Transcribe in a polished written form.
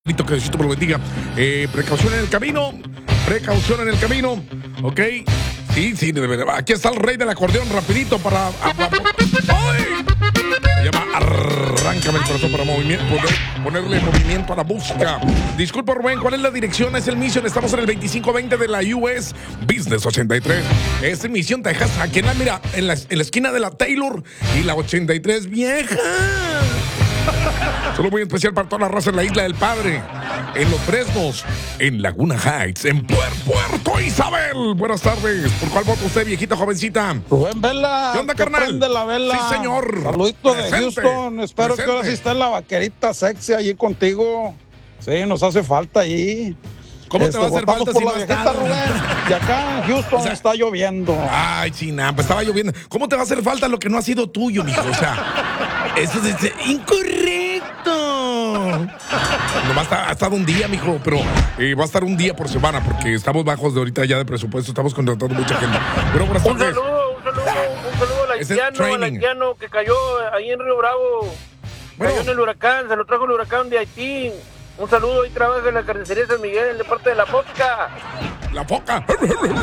Que Diosito me lo bendiga. Precaución en el camino. Precaución en el camino. Ok. Sí, de verdad. Aquí está el rey del acordeón, rapidito para. ¡Ay! Se llama Arráncame el corazón para ponerle movimiento a la música. Disculpa, Rubén, ¿cuál es la dirección? Es el Mission. Estamos en el 2520 de la US Business 83. Es en Mission, Texas. Aquí en la esquina de la Taylor y la 83 vieja. Solo muy especial para toda la raza en la Isla del Padre, en Los Fresnos, en Laguna Heights, en Puerto Isabel. Buenas tardes. ¿Por cuál voto usted, viejita jovencita? Rubén Vela. ¿Qué onda, carnal? Prende la vela. Sí, señor. Saludito de Houston. Espero que ahora sí esté la vaquerita sexy allí contigo. Sí, nos hace falta allí. ¿Cómo te va a hacer falta si no está Rubén? Y acá en Houston está lloviendo. Ay, china, pues estaba lloviendo. ¿Cómo te va a hacer falta lo que no ha sido tuyo, mijo? O sea, eso es incorrecto. Nomás ha estado un día, mijo, pero va a estar un día por semana porque estamos bajos de ahorita ya de presupuesto, estamos contratando mucha gente. Pero buenas tardes. Un saludo al haitiano que cayó ahí en Río Bravo. Bueno. Cayó en el huracán, se lo trajo el huracán de Haití. Un saludo, ahí trabaja en la carnicería San Miguel, de parte de La Foca. La Foca.